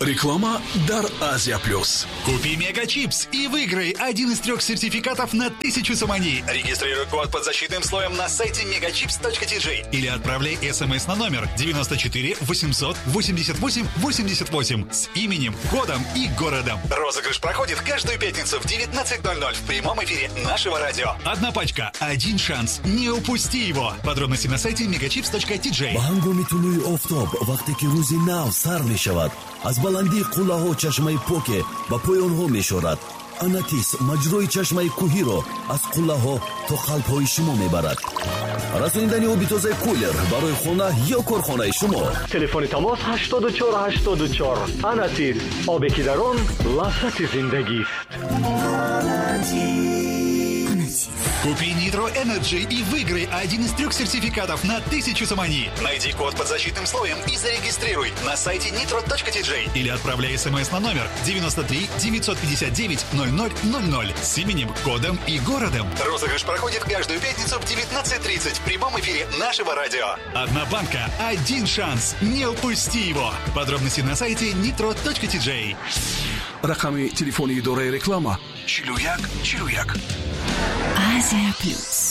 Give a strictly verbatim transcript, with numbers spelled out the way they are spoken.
Реклама «Дар Азия Плюс». Купи Мегачипс и выиграй один из трех сертификатов на тысячу самани. Регистрируй код под защитным слоем на сайте мегачипс точка ти джей или отправляй смс на номер девяносто четыре восемьсот восемьдесят восемь восемьдесят восемь с именем, кодом и городом. Розыгрыш проходит каждую пятницу в девятнадцать ноль ноль в прямом эфире нашего радио. Одна пачка, один шанс. Не упусти его. Подробности на сайте мегачипс точка ти джей. از بلندی قله ها چشمه پوکه و پای آنها می شورد. آناتیس مجروی چشمه کوهی را از قله ها تا قلب های شما می برد. رسوندنی آبی تازه کولر برای خانه یا کارخانه شما. تلفن تماس هشتاد و چهار هشتاد و چهار. آناتیس، آبی که در آن لذت زندگی است. Купи Nitro Energy и выиграй один из трех сертификатов на тысячу самани. Найди код под защитным слоем и зарегистрируй на сайте нитро точка ти джей или отправляй смс на номер девяносто три девятьсот пятьдесят девять ноль ноль ноль ноль с именем, кодом и городом. Розыгрыш проходит каждую пятницу в девятнадцать тридцать в прямом эфире нашего радио. Одна банка, один шанс. Не упусти его. Подробности на сайте нитро точка ти джей. рақами телефони идораи реклама чилу як чилу як. Азия Плюс.